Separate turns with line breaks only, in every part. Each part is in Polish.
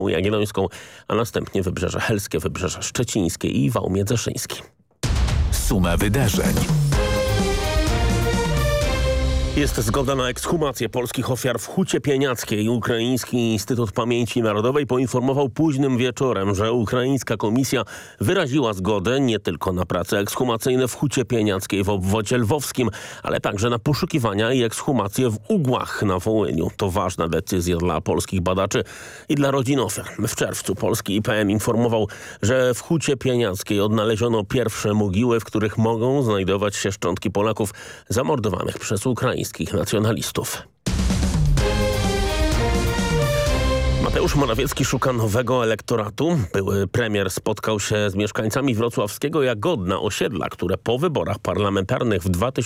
Jagiellońską, a następnie Wybrzeże Helskie, Wybrzeże Szczecińskie i wał międzyszyński.
Suma wydarzeń.
Jest zgoda na ekshumację polskich ofiar w Hucie Pieniackiej. Ukraiński Instytut Pamięci Narodowej poinformował późnym wieczorem, że ukraińska komisja wyraziła zgodę nie tylko na prace ekshumacyjne w Hucie Pieniackiej w obwodzie lwowskim, ale także na poszukiwania i ekshumacje w Ugłach na Wołyniu. To ważna decyzja dla polskich badaczy i dla rodzin ofiar. W czerwcu polski IPN informował, że w Hucie Pieniackiej odnaleziono pierwsze mogiły, w których mogą znajdować się szczątki Polaków zamordowanych przez ukraińskich nacjonalistów. Mateusz Morawiecki szuka nowego elektoratu. Były premier spotkał się z mieszkańcami wrocławskiego Jagodna, osiedla, które po wyborach parlamentarnych w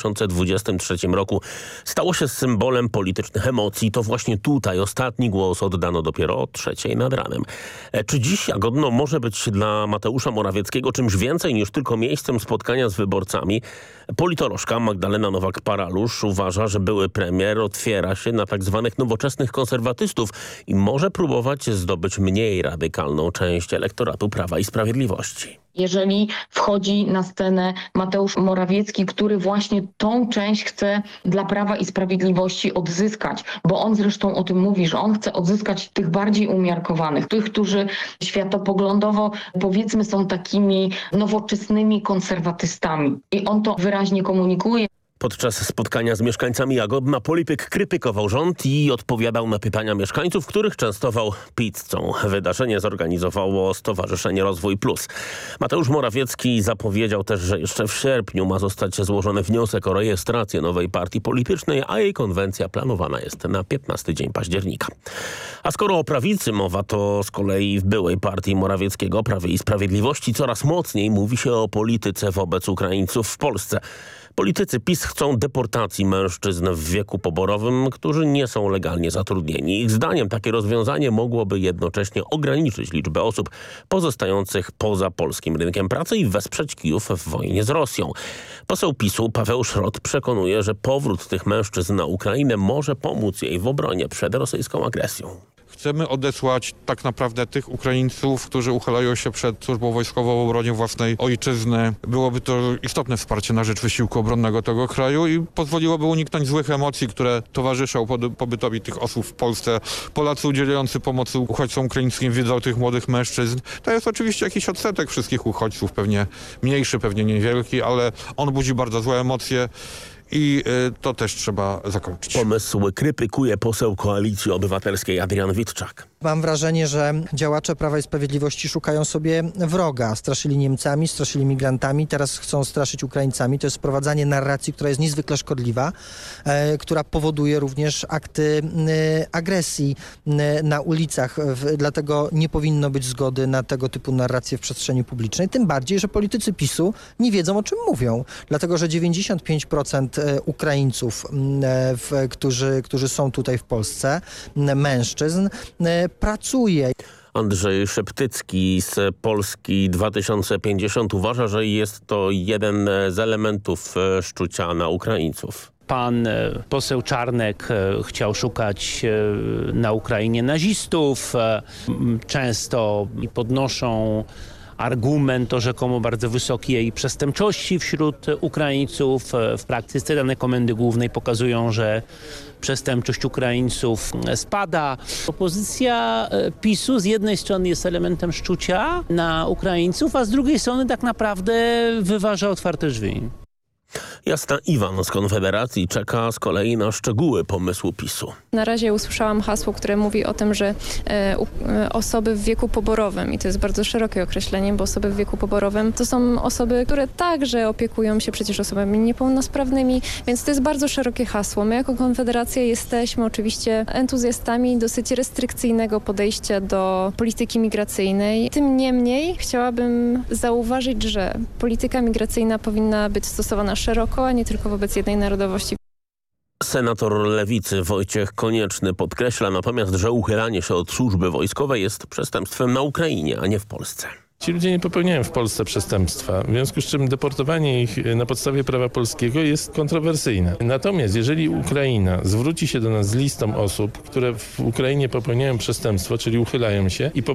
2023 roku stało się symbolem politycznych emocji. To właśnie tutaj ostatni głos oddano dopiero o 3:00 nad ranem. Czy dziś Jagodno może być dla Mateusza Morawieckiego czymś więcej niż tylko miejscem spotkania z wyborcami? Politolożka Magdalena Nowak-Paralusz uważa, że były premier otwiera się na tak zwanych nowoczesnych konserwatystów i może próbować zdobyć mniej radykalną część elektoratu Prawa i Sprawiedliwości.
Jeżeli wchodzi na scenę Mateusz Morawiecki, który właśnie tą część chce dla Prawa i Sprawiedliwości odzyskać, bo on zresztą o tym mówi, że on chce odzyskać tych bardziej umiarkowanych, tych, którzy światopoglądowo powiedzmy są takimi nowoczesnymi konserwatystami. I on to wyraźnie komunikuje.
Podczas spotkania z mieszkańcami Jagodna polityk krytykował rząd i odpowiadał na pytania mieszkańców, których częstował pizzą. Wydarzenie zorganizowało Stowarzyszenie Rozwój Plus. Mateusz Morawiecki zapowiedział też, że jeszcze w sierpniu ma zostać złożony wniosek o rejestrację nowej partii politycznej, a jej konwencja planowana jest na 15 dzień października. A skoro o prawicy mowa, to z kolei w byłej partii Morawieckiego, Prawie i Sprawiedliwości, coraz mocniej mówi się o polityce wobec Ukraińców w Polsce. Politycy PiS chcą deportacji mężczyzn w wieku poborowym, którzy nie są legalnie zatrudnieni. Ich zdaniem takie rozwiązanie mogłoby jednocześnie ograniczyć liczbę osób pozostających poza polskim rynkiem pracy i wesprzeć Kijów w wojnie z Rosją. Poseł PiS-u Paweł Szrot przekonuje, że powrót tych mężczyzn na Ukrainę może pomóc jej w obronie przed rosyjską agresją.
Chcemy odesłać tak naprawdę tych Ukraińców, którzy uchylają się przed służbą wojskową w obronie własnej ojczyzny. Byłoby to istotne wsparcie na rzecz wysiłku obronnego tego kraju i pozwoliłoby uniknąć złych emocji, które towarzyszą pobytowi tych osób w Polsce. Polacy udzielający pomocy uchodźcom ukraińskim wiedzą o tych młodych mężczyzn. To jest oczywiście jakiś odsetek wszystkich uchodźców, pewnie mniejszy, pewnie niewielki, ale on budzi bardzo złe emocje. I to też trzeba zakończyć.
Pomysł krytykuje poseł Koalicji Obywatelskiej Adrian Witczak.
Mam wrażenie, że działacze Prawa i Sprawiedliwości szukają sobie wroga. Straszyli Niemcami, straszyli migrantami, teraz chcą straszyć Ukraińcami. To jest wprowadzanie narracji, która jest niezwykle szkodliwa, która powoduje również akty agresji na ulicach. Dlatego nie powinno być zgody na tego typu narracje w przestrzeni publicznej. Tym bardziej, że politycy PiS-u nie wiedzą, o czym mówią. Dlatego, że 95% Ukraińców, którzy są tutaj w Polsce, mężczyzn, pracuje.
Andrzej Szeptycki z Polski 2050 uważa, że jest to jeden z elementów szczucia na Ukraińców.
Pan poseł Czarnek chciał szukać na Ukrainie nazistów. Często podnoszą argument o rzekomo bardzo wysokiej przestępczości wśród Ukraińców. W praktyce dane Komendy Głównej pokazują, że przestępczość Ukraińców spada. Opozycja PiS-u z jednej strony jest elementem szczucia na Ukraińców, a z drugiej strony tak naprawdę wyważa otwarte drzwi.
Jasna Iwan z Konfederacji czeka z kolei na szczegóły pomysłu PiS-u.
Na razie usłyszałam hasło, które mówi o tym, że osoby w wieku poborowym, i to jest bardzo szerokie określenie, bo osoby w wieku poborowym to są osoby, które także opiekują się przecież osobami niepełnosprawnymi, więc to jest bardzo szerokie hasło. My jako Konfederacja jesteśmy oczywiście entuzjastami dosyć restrykcyjnego podejścia do polityki migracyjnej. Tym niemniej chciałabym zauważyć, że polityka migracyjna powinna być stosowana szeroko, a nie tylko wobec jednej narodowości.
Senator Lewicy Wojciech Konieczny podkreśla natomiast, że uchylanie się od służby wojskowej jest przestępstwem na Ukrainie, a nie w Polsce.
Ci ludzie nie popełniają w Polsce przestępstwa, w związku z czym deportowanie ich na podstawie prawa polskiego jest kontrowersyjne. Natomiast jeżeli Ukraina zwróci się do nas z listą osób, które w Ukrainie popełniają przestępstwo, czyli uchylają się i